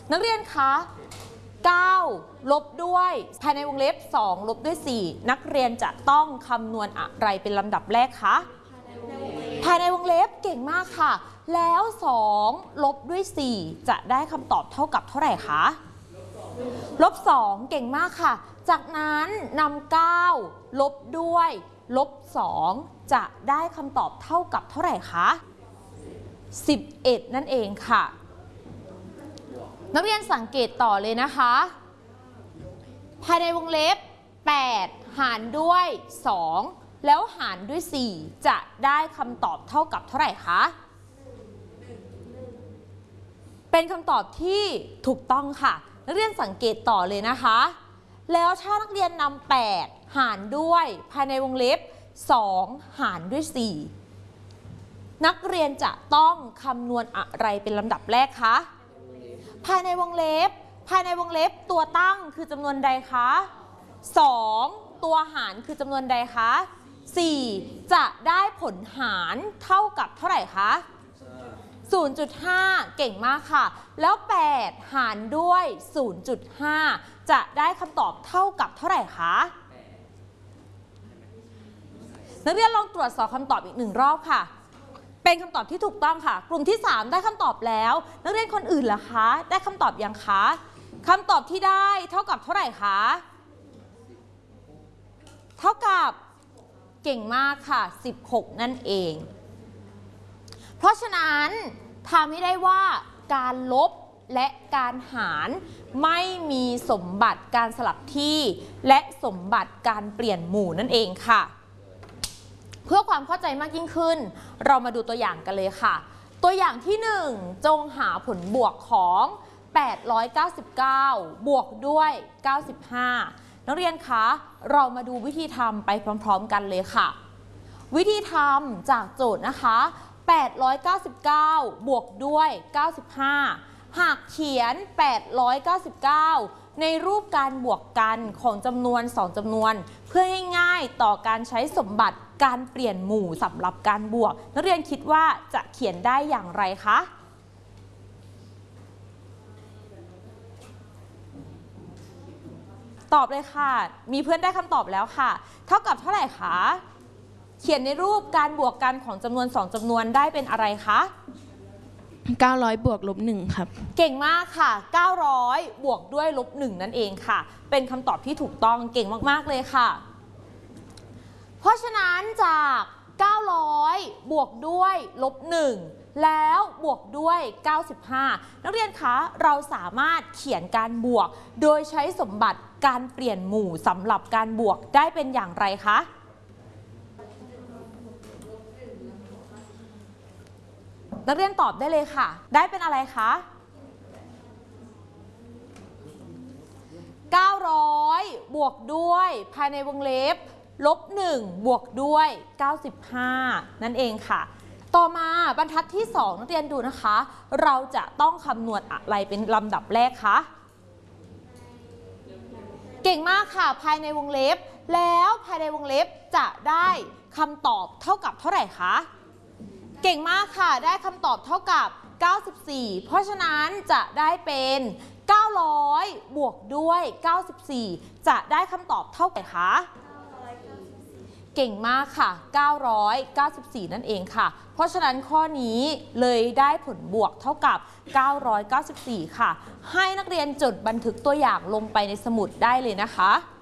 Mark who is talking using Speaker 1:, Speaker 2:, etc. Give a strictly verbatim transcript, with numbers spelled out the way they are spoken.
Speaker 1: นักเรียนคะเก้าลบด้วยภายในวงเล็บสองลบด้วยสี่นักเรียนจะต้องคำนวณอะไรเป็นลำดับแรกคะภายในวงเล็บเก่งมากค่ะแล้วสองลบด้วยสี่จะได้คำตอบเท่ากับเท่าไหร่คะลบสองเก่งมากค่ะจากนั้นนำเก้าลบด้วยลบสองจะได้คำตอบเท่ากับเท่าไหร่คะสิบเอ็ดนั่นเองค่ะนักเรียนสังเกตต่อเลยนะคะภายในวงเล็บแปดหารด้วยสองแล้วหารด้วยสี่จะได้คำตอบเท่ากับเท่าไหร่คะเป็นคำตอบที่ถูกต้องค่ะนักเรียนสังเกตต่อเลยนะคะแล้วถ้านักเรียนนำแปดหารด้วยภายในวงเล็บสองหารด้วยสี่นักเรียนจะต้องคำนวณอะไรเป็นลำดับแรกคะภายในวงเล็บภายในวงเล็บตัวตั้งคือจำนวนใดคะสองตัวหารคือจำนวนใดคะสี่จะได้ผลหารเท่ากับเท่าไหร่คะ ศูนย์จุดห้า เก่งมากค่ะแล้วแปดหารด้วย ศูนย์จุดห้า จะได้คำตอบเท่ากับเท่าไหร่คะนักเรียนลองตรวจสอบคำตอบอีกหนึ่งรอบค่ะเป็นคำตอบที่ถูกต้องค่ะกลุ่มที่สามได้คำตอบแล้วนักเรียนคนอื่นล่ะคะได้คำตอบยังคะคำตอบที่ได้เท่ากับเท่าไหร่คะเท่ากับเก่งมากค่ะสิบหกนั่นเองเพราะฉะนั้นทำให้ได้ว่าการลบและการหารไม่มีสมบัติการสลับที่และสมบัติการเปลี่ยนหมู่นั่นเองค่ะเพื่อความเข้าใจมากยิ่งขึ้นเรามาดูตัวอย่างกันเลยค่ะตัวอย่างที่หนึ่งจงหาผลบวกของแปดร้อยเก้าสิบเก้าบวกด้วยเก้าสิบห้านักเรียนคะเรามาดูวิธีทำไปพร้อมๆกันเลยค่ะวิธีทำจากโจทย์นะคะแปดร้อยเก้าสิบเก้าบวกด้วยเก้าสิบห้าหากเขียนแปดร้อยเก้าสิบเก้าในรูปการบวกกันของจำนวนสองจำนวนเพื่อให้ง่ายต่อการใช้สมบัติการเปลี่ยนหมู่สำหรับการบวกนักเรียนคิดว่าจะเขียนได้อย่างไรคะตอบเลยค่ะมีเพื่อนได้คำตอบแล้วค่ะเท่ากับเท่าไหร่คะเขียนในรูปการบวกกันของจำนวนสองจำนวนได้เป็นอะไรคะ
Speaker 2: เก้าร้อยบวกลบหนึ่งครับ
Speaker 1: เก่งมากค่ะเก้าร้อยบวกด้วยลบหนึ่งนั่นเองค่ะเป็นคำตอบที่ถูกต้องเก่งมากๆเลยค่ะเพราะฉะนั้นจากเก้าร้อยบวกด้วยลบหนึ่งแล้วบวกด้วยเก้าสิบห้านักเรียนคะเราสามารถเขียนการบวกโดยใช้สมบัติการเปลี่ยนหมู่สำหรับการบวกได้เป็นอย่างไรคะนักเรียนตอบได้เลยค่ะได้เป็นอะไรคะเก้าร้อยบวกด้วยภายในวงเล็บลบหนึ่งบวกด้วยเก้าสิบห้านั่นเองค่ะต่อมาบรรทัดที่สองนักเรียนดูนะคะเราจะต้องคำนวณอะไรเป็นลำดับแรกคะเก่งมากค่ะภายในวงเล็บแล้วภายในวงเล็บจะได้คำตอบเท่ากับเท่าไหร่คะเก่งมากค่ะได้คำตอบเท่ากับเก้าสิบสี่เพราะฉะนั้นจะได้เป็นเก้าร้อยบวกด้วยเก้าสิบสี่จะได้คำตอบเท่าไหร่คะเก่งมากค่ะเก้าร้อยเก้าสิบสี่นั่นเองค่ะเพราะฉะนั้นข้อนี้เลยได้ผลบวกเท่ากับเก้าร้อยเก้าสิบสี่ค่ะให้นักเรียนจดบันทึกตัวอย่างลงไปในสมุดได้เลยนะคะ